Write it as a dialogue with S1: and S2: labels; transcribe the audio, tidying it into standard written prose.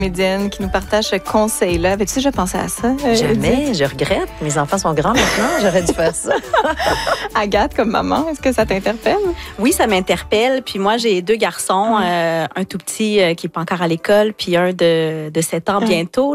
S1: Comédienne qui nous partage ce conseil-là. Avais-tu déjà pensé à ça?
S2: Jamais, je regrette. Mes enfants sont grands maintenant, j'aurais dû faire ça.
S1: Agathe, comme maman, est-ce que ça t'interpelle?
S3: Oui, ça m'interpelle. Puis moi, j'ai 2 garçons, un tout petit qui est pas encore à l'école, puis un de 7 ans bientôt.